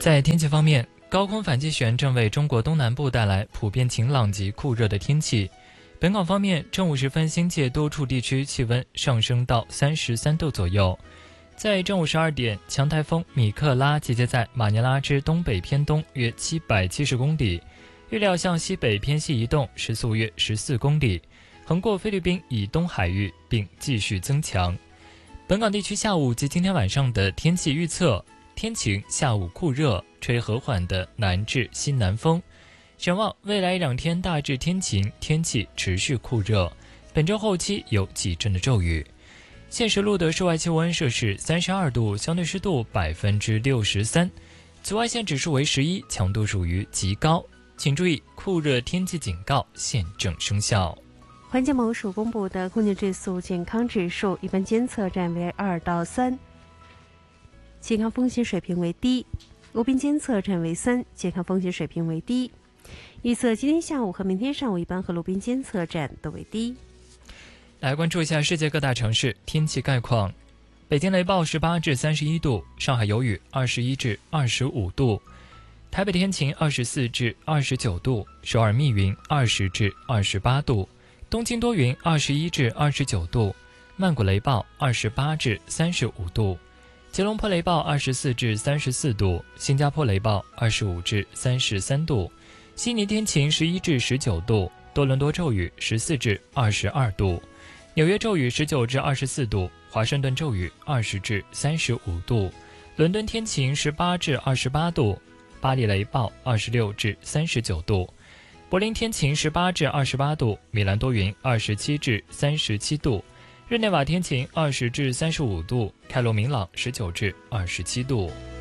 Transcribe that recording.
在天气方面，高空反气旋正为中国东南部带来普遍晴朗及酷热的天气。本港方面，正午时分，新界多处地区气温上升到33度左右。在正午12点，强台风米克拉集结在马尼拉之东北偏东约770公里，预料向西北偏西移动，时速约14公里，横过菲律宾以东海域，并继续增强。本港地区下午及今天晚上的天气预测：天晴，下午酷热，吹和缓的南至西南风。展望未来2天大致天晴，天气持续酷热，本周后期有几阵的骤雨。现时录得室外气温摄氏32度，相对湿度63%，紫外线指数为11，强度属于极高。请注意，酷热天气警告现正生效。 环境某署公布的空气质素健康指数，一般监测站为2到3，健康风险水平为低；路边监测站为3，健康风险水平为低。预测今天下午和明天上午，一般和路边监测站都为低。 来关注一下世界各大城市天气概况。北京雷暴18至31度，上海有雨21至25度，台北天晴24至29度，首尔密云20至28度，东京多云21至29度，曼谷雷暴28至35度，吉隆坡雷暴24至34度，新加坡雷暴25至33度，悉尼天晴11至19度，多伦多骤雨14至22度，纽约骤雨19至24度，华盛顿骤雨20至35度，伦敦天晴18至28度，巴黎雷暴26至39度，柏林天晴18至28度，米兰多云27至37度，日内瓦天晴20至35度，开罗明朗19至27度。